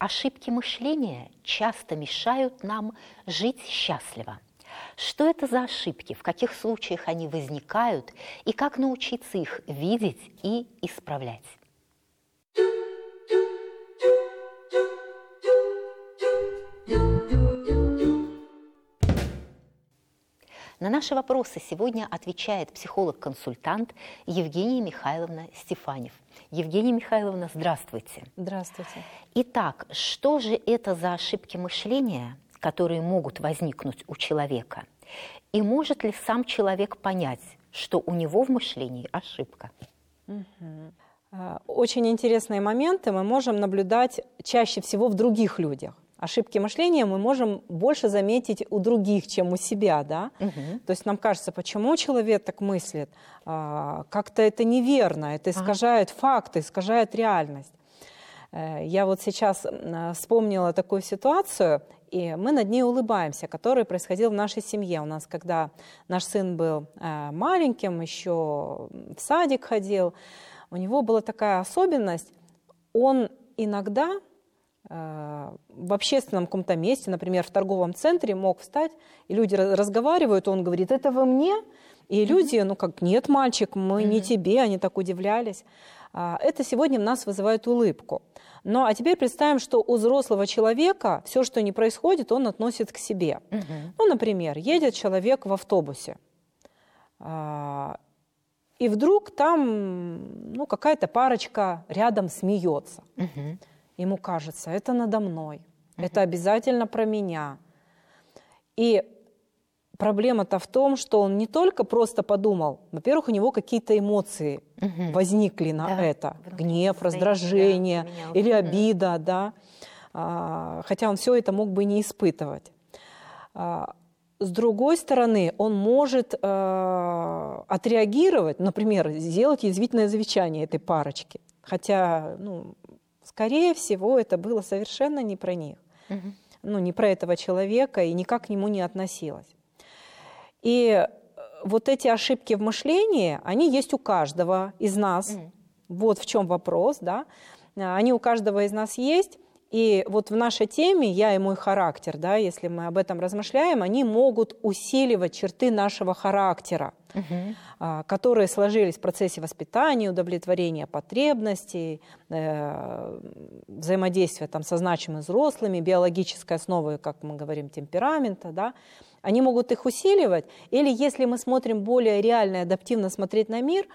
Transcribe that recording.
Ошибки мышления часто мешают нам жить счастливо. Что это за ошибки, в каких случаях они возникают и как научиться их видеть и исправлять? На наши вопросы сегодня отвечает психолог-консультант Евгения Михайловна Стефанев. Евгения Михайловна, здравствуйте. Здравствуйте. Итак, что же это за ошибки мышления, которые могут возникнуть у человека? И может ли сам человек понять, что у него в мышлении ошибка? Очень интересные моменты мы можем наблюдать чаще всего в других людях. Ошибки мышления мы можем больше заметить у других, чем у себя, да? То есть нам кажется, почему человек так мыслит? Как-то это неверно, это искажает факты, искажает реальность. Я вот сейчас вспомнила такую ситуацию, и мы над ней улыбаемся, которая происходила в нашей семье. У нас, когда наш сын был маленьким, еще в садик ходил, у него была такая особенность, он иногда в общественном каком-то месте, например, в торговом центре мог встать, и люди разговаривают, он говорит, это вы мне? И люди, ну как, нет, мальчик, мы не тебе, они так удивлялись. Это сегодня в нас вызывает улыбку. Ну а теперь представим, что у взрослого человека все, что не происходит, он относит к себе. Ну, например, едет человек в автобусе, и вдруг там какая-то парочка рядом смеется. Ему кажется, это надо мной, это обязательно про меня. И проблема-то в том, что он не только просто подумал, во-первых, у него какие-то эмоции возникли на это. Гнев, раздражение или обида, да. Хотя он все это мог бы не испытывать. С другой стороны, он может отреагировать, например, сделать язвительное замечание этой парочке. Хотя, скорее всего, это было совершенно не про них, не про этого человека и никак к нему не относилось. И вот эти ошибки в мышлении, они есть у каждого из нас. Вот в чем вопрос, да. Они у каждого из нас есть. И вот в нашей теме «Я и мой характер», да, если мы об этом размышляем, они могут усиливать черты нашего характера, которые сложились в процессе воспитания, удовлетворения потребностей, взаимодействия со значимыми взрослыми, биологической основы, как мы говорим, темперамента, да. Они могут их усиливать, или если мы смотрим более реально и адаптивно смотреть на мир,